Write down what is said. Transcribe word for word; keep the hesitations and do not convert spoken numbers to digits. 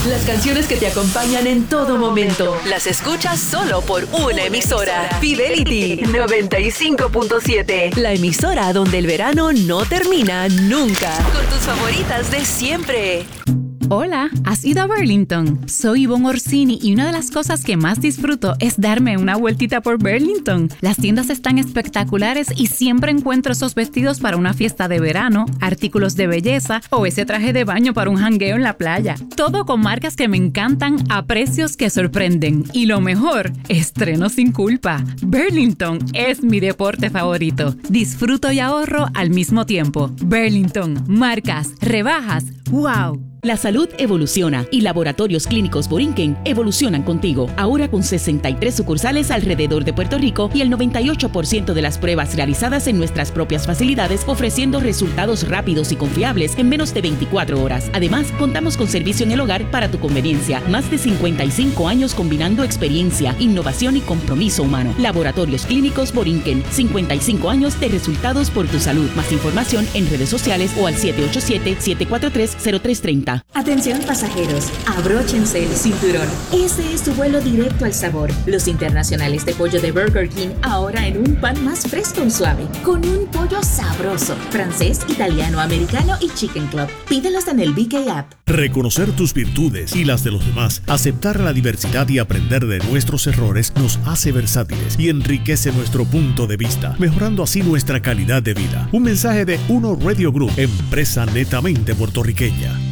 Las canciones que te acompañan en todo momento. Las escuchas solo por una emisora. Fidelity noventa y cinco punto siete. La emisora donde el verano no termina nunca. Con tus favoritas de siempre. Hola, ¿has ido a Burlington? Soy Ivonne Orsini y una de las cosas que más disfruto es darme una vueltita por Burlington. Las tiendas están espectaculares y siempre encuentro esos vestidos para una fiesta de verano, artículos de belleza o ese traje de baño para un jangueo en la playa. Todo con marcas que me encantan a precios que sorprenden. Y lo mejor, estreno sin culpa. Burlington es mi deporte favorito. Disfruto y ahorro al mismo tiempo. Burlington, marcas, rebajas, ¡wow! La salud evoluciona y Laboratorios Clínicos Borinquen evolucionan contigo. Ahora con sesenta y tres sucursales alrededor de Puerto Rico y el noventa y ocho por ciento de las pruebas realizadas en nuestras propias facilidades, ofreciendo resultados rápidos y confiables en menos de veinticuatro horas. Además, contamos con servicio en el hogar para tu conveniencia. Más de cincuenta y cinco años combinando experiencia, innovación y compromiso humano. Laboratorios Clínicos Borinquen. cincuenta y cinco años de resultados por tu salud. Más información en redes sociales o al siete ocho siete, siete cuatro tres, cero tres tres cero. Atención pasajeros, abróchense el cinturón. Este es tu vuelo directo al sabor. Los internacionales de pollo de Burger King ahora en un pan más fresco y suave, con un pollo sabroso, francés, italiano, americano y Chicken Club. Pídelos en el B K App. Reconocer tus virtudes y las de los demás, aceptar la diversidad y aprender de nuestros errores nos hace versátiles y enriquece nuestro punto de vista, mejorando así nuestra calidad de vida. Un mensaje de Uno Radio Group, empresa netamente puertorriqueña.